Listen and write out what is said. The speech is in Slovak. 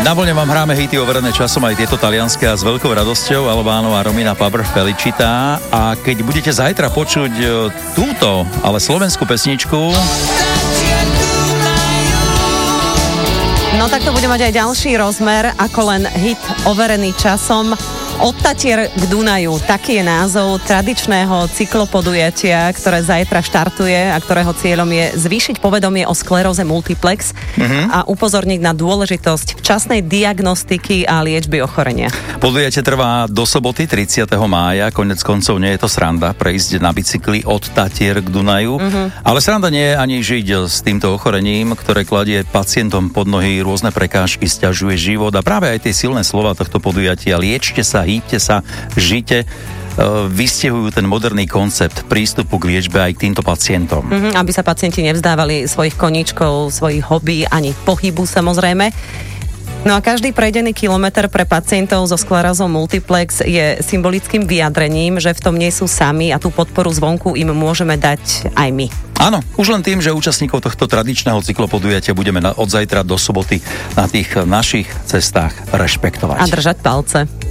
Na vlne vám hráme hity overené časom, aj tieto talianske, a s veľkou radosťou Albano a Romina Power Felicita. A keď budete zajtra počuť túto, ale slovenskú pesničku... No tak to bude mať aj ďalší rozmer, ako len hit overený časom. Od Tatier k Dunaju, taký je názov tradičného cyklopodujatia, ktoré zajtra štartuje a ktorého cieľom je zvýšiť povedomie o skleróze multiplex a upozorniť na dôležitosť včasnej diagnostiky a liečby ochorenia. Podujatie trvá do soboty 30. mája, konec koncov nie je to sranda prejsť na bicykli od Tatier k Dunaju, ale sranda nie je ani žiť s týmto ochorením, ktoré kladie pacientom pod nohy rôzne prekážky, sťažuje život, a práve aj tie silné slova tohto podujatia liečte sa, hýďte sa, žite, vystihujú ten moderný koncept prístupu k liečbe aj k týmto pacientom. Aby sa pacienti nevzdávali svojich koníčkov, svojich hobby, ani pohybu samozrejme. No a každý prejdený kilometr pre pacientov so sklerózou multiplex je symbolickým vyjadrením, že v tom nie sú sami a tú podporu zvonku im môžeme dať aj my. Áno, už len tým, že účastníkov tohto tradičného cyklopodujatia budeme od zajtra do soboty na tých našich cestách rešpektovať. A držať palce.